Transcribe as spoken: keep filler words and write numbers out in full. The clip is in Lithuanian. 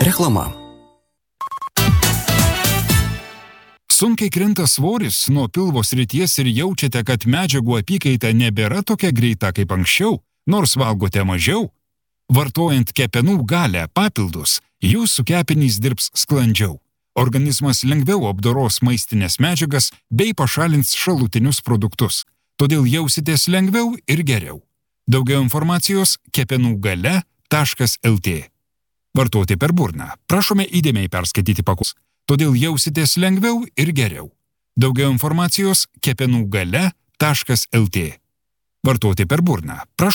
Reklama. Sunkiai krinta svoris nuo pilvo srities ir jaučiate, kad medžiagų apykaita nebėra tokia greita kaip anksčiau, nors valgote mažiau? Vartojant kepenų galę papildus, jūsų kepenys dirbs sklandžiau. Organizmas lengviau apdoros maistinės medžiagas bei pašalins šalutinius produktus. Todėl jausitės lengviau ir geriau. Daugiau informacijos kepenų galia taškas lt. Vartoti per burną. Prašome įdėmiai perskaityti pakus. Todėl jausitės lengviau ir geriau. Daugiau informacijos kepenų galia taškas lt. Vartoti per burną. Prašome